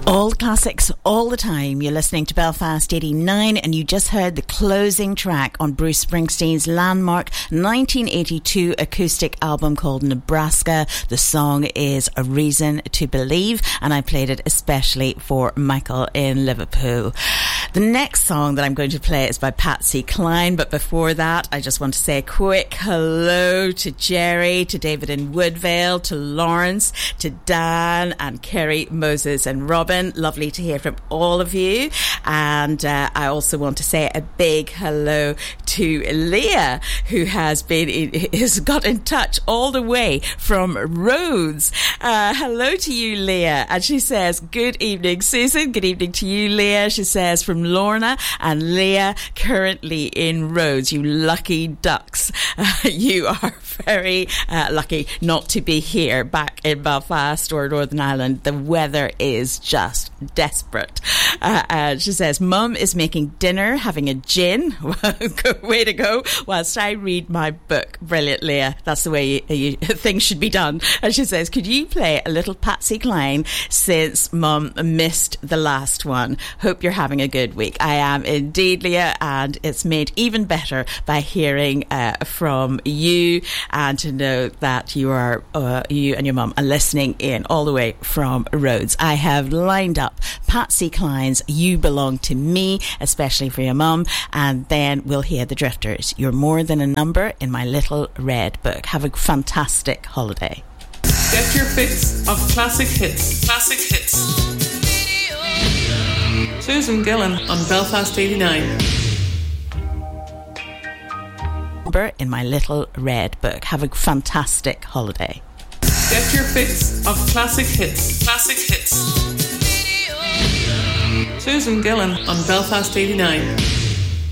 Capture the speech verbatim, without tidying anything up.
All the classics, all the time. You're listening to Belfast eighty-nine, and you just heard the closing track on Bruce Springsteen's landmark nineteen eighty-two acoustic album called Nebraska. The song is A Reason to Believe, and I played it especially for Michael in Liverpool. The next song that I'm going to play is by Patsy Cline, but before that, I just want to say a quick hello to Jerry, to David in Woodvale, to Lawrence, to Dan and Kerry, Moses and Robin. Lovely to hear from all of you. And uh, I also want to say a big hello to Leah, who has been has got in touch all the way from Rhodes. Uh, hello to you, Leah. And she says, good evening, Susan. Good evening to you, Leah. She says from Lorna, and Leah currently in Rhodes. You lucky ducks. Uh, you are very uh, lucky not to be here back in Belfast or Northern Ireland. The weather is just desperate. Uh, and she says, Mum is making dinner, having a gin. Way to go. Whilst I read my book. Brilliant, Leah. That's the way you, you, things should be done. And she says, could you play a little Patsy Cline since Mum missed the last one? Hope you're having a good week. I am indeed, Leah, and it's made even better by hearing uh, from you and to know that you are uh, you and your mum are listening in all the way from Rhodes. I have lined up Patsy Cline's You Belong to Me, especially for your mum, and then we'll hear the Drifters. You're more than a number in my little red book. Have a fantastic holiday. Get your fix of classic hits. Classic hits. Susan Gillan on Belfast eighty-nine. Number in my little red book. Have a fantastic holiday. Get your fix of classic hits. Classic hits. Susan Gillan on Belfast eighty-nine.